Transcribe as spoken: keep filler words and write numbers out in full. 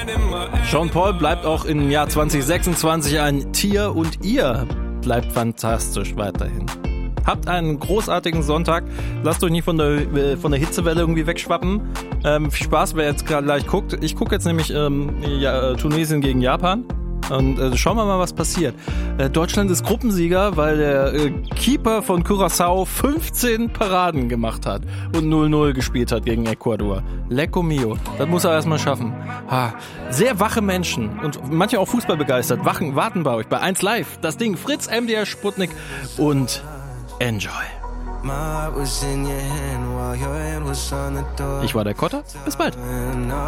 Jean Paul bleibt auch im Jahr zwanzig sechsundzwanzig ein Tier und ihr bleibt fantastisch weiterhin. Habt einen großartigen Sonntag. Lasst euch nicht von der, von der Hitzewelle irgendwie wegschwappen. Ähm, viel Spaß, wer jetzt gerade gleich guckt. Ich gucke jetzt nämlich ähm, ja, Tunesien gegen Japan. Und äh, schauen wir mal, was passiert. Äh, Deutschland ist Gruppensieger, weil der äh, Keeper von Curaçao fünfzehn Paraden gemacht hat und null null gespielt hat gegen Ecuador. Lecco mio. Das muss er erstmal schaffen. Ha. Sehr wache Menschen und manche auch Fußball begeistert. Wachen, warten bei euch bei eins Live. Das Ding Fritz, M D R Sputnik und enjoy. Ich war der Kotter. Bis bald.